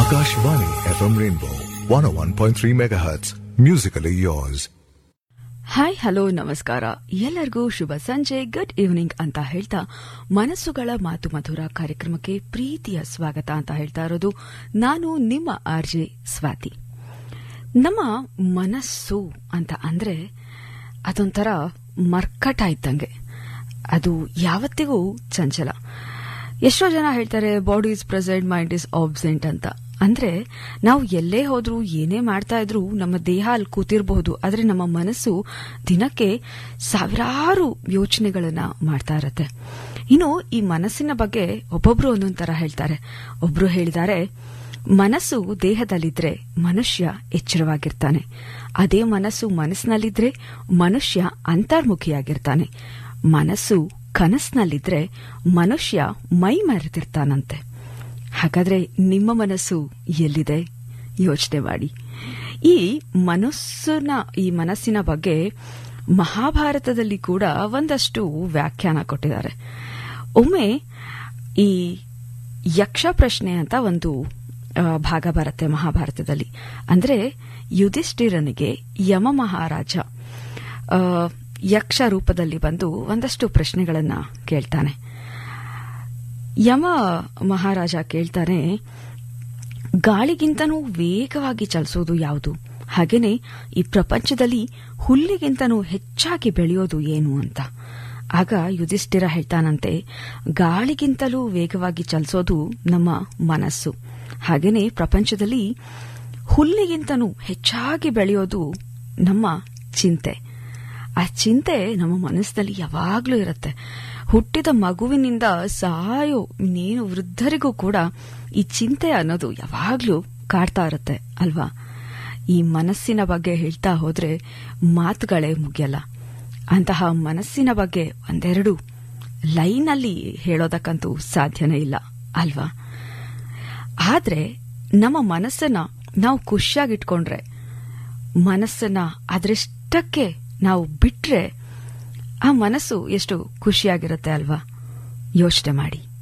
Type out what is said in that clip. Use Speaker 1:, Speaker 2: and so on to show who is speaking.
Speaker 1: Akashvani FM Rainbow 101.3 MHz. Musically yours.
Speaker 2: Hi hello ನಮಸ್ಕಾರ ಎಲ್ಲರಿಗೂ ಶುಭ ಸಂಜೆ ಗುಡ್ ಈವ್ನಿಂಗ್ ಅಂತ ಹೇಳ್ತಾ ಮನಸ್ಸುಗಳ ಮಾತು ಮಧುರ ಕಾರ್ಯಕ್ರಮಕ್ಕೆ ಪ್ರೀತಿಯ ಸ್ವಾಗತ ಅಂತ ಹೇಳ್ತಾ ಇರೋದು ನಾನು ನಿಮ್ಮ ಆರ್ಜೆ ಸ್ವಾತಿ. ನಮ್ಮ ಮನಸ್ಸು ಅಂತ ಅಂದ್ರೆ ಅದೊಂಥರ ಮರ್ಕಟ ಇದ್ದಂಗೆ, ಅದು ಯಾವತ್ತಿಗೂ ಚಂಚಲ. ಎಷ್ಟೋ ಜನ ಹೇಳ್ತಾರೆ body is present mind is absent ಅಂತ. ಅಂದ್ರೆ ನಾವು ಎಲ್ಲೇ ಹೋದ್ರೂ ಏನೇ ಮಾಡ್ತಾ ಇದ್ರೂ ನಮ್ಮ ದೇಹ ಅಲ್ಲಿ ಕೂತಿರಬಹುದು, ಆದ್ರೆ ನಮ್ಮ ಮನಸ್ಸು ದಿನಕ್ಕೆ ಸಾವಿರಾರು ಯೋಚನೆಗಳನ್ನ ಮಾಡ್ತಾ ಇರತ್ತೆ. ಇನ್ನು ಈ ಮನಸ್ಸಿನ ಬಗ್ಗೆ ಒಬ್ಬೊಬ್ರು ಒಂದೊಂದ್ ತರ ಹೇಳ್ತಾರೆ. ಒಬ್ರು ಹೇಳಿದ್ದಾರೆ, ಮನಸ್ಸು ದೇಹದಲ್ಲಿದ್ರೆ ಮನುಷ್ಯ ಎಚ್ಚರವಾಗಿರ್ತಾನೆ, ಅದೇ ಮನಸ್ಸು ಮನಸ್ಸಿನಲ್ಲಿದ್ರೆ ಮನುಷ್ಯ ಅಂತರ್ಮುಖಿಯಾಗಿರ್ತಾನೆ, ಮನಸ್ಸು ಕನಸಿನಲ್ಲಿದ್ರೆ ಮನುಷ್ಯ ಮೈ ಮರೆತಿರ್ತಾನಂತೆ. ಹಾಗಾದ್ರೆ ನಿಮ್ಮ ಮನಸ್ಸು ಎಲ್ಲಿದೆ ಯೋಚನೆ ಮಾಡಿ. ಈ ಮನಸ್ಸಿನ ಬಗ್ಗೆ ಮಹಾಭಾರತದಲ್ಲಿ ಕೂಡ ಒಂದಷ್ಟು ವ್ಯಾಖ್ಯಾನ ಕೊಟ್ಟಿದ್ದಾರೆ. ಒಮ್ಮೆ ಈ ಯಕ್ಷ ಪ್ರಶ್ನೆ ಅಂತ ಒಂದು ಭಾಗ ಬರುತ್ತೆ ಮಹಾಭಾರತದಲ್ಲಿ. ಅಂದ್ರೆ ಯುಧಿಷ್ಠಿರನಿಗೆ ಯಮ ಮಹಾರಾಜ ಯಕ್ಷ ರೂಪದಲ್ಲಿ ಬಂದು ಒಂದಷ್ಟು ಪ್ರಶ್ನೆಗಳನ್ನ ಕೇಳ್ತಾನೆ. ಯಮ ಮಹಾರಾಜ ಕೇಳ್ತಾನೆ, ಗಾಳಿಗಿಂತನೂ ವೇಗವಾಗಿ ಚಲಿಸೋದು ಯಾವುದು? ಹಾಗೇನೆ ಈ ಪ್ರಪಂಚದಲ್ಲಿ ಹುಲ್ಲಿಗಿಂತನೂ ಹೆಚ್ಚಾಗಿ ಬೆಳೆಯೋದು ಏನು ಅಂತ. ಆಗ ಯುಧಿಷ್ಠಿರ ಹೇಳ್ತಾನಂತೆ, ಗಾಳಿಗಿಂತಲೂ ವೇಗವಾಗಿ ಚಲಿಸೋದು ನಮ್ಮ ಮನಸ್ಸು, ಹಾಗೇನೆ ಪ್ರಪಂಚದಲ್ಲಿ ಹುಲ್ಲಿಗಿಂತನೂ ಹೆಚ್ಚಾಗಿ ಬೆಳೆಯೋದು ನಮ್ಮ ಚಿಂತೆ. ಆ ಚಿಂತೆ ನಮ್ಮ ಮನಸ್ಸಿನಲ್ಲಿ ಯಾವಾಗ್ಲೂ ಇರುತ್ತೆ. ಹುಟ್ಟಿದ ಮಗುವಿನಿಂದ ಸಾಯೋ ಇನ್ನೇನು ವೃದ್ಧರಿಗೂ ಕೂಡ ಈ ಚಿಂತೆ ಅನ್ನೋದು ಯಾವಾಗ್ಲೂ ಕಾಡ್ತಾ ಇರುತ್ತೆ ಅಲ್ವಾ? ಈ ಮನಸ್ಸಿನ ಬಗ್ಗೆ ಹೇಳ್ತಾ ಹೋದ್ರೆ ಮಾತುಗಳೇ ಮುಗಿಯಲ್ಲ. ಅಂತಹ ಮನಸ್ಸಿನ ಬಗ್ಗೆ ಒಂದೆರಡು ಲೈನಲ್ಲಿ ಹೇಳೋದಕ್ಕಂತೂ ಸಾಧ್ಯನೇ ಇಲ್ಲ ಅಲ್ವಾ? ಆದ್ರೆ ನಮ್ಮ ಮನಸ್ಸನ್ನ ನಾವು ಖುಷಿಯಾಗಿಟ್ಕೊಂಡ್ರೆ, ಮನಸ್ಸನ್ನ ಅದರಷ್ಟಕ್ಕೆ ನಾವು ಬಿಟ್ರೆ ಆ ಮನಸ್ಸು ಎಷ್ಟು ಖುಷಿಯಾಗಿರುತ್ತೆ ಅಲ್ವಾ? ಯೋಚನೆ ಮಾಡಿ.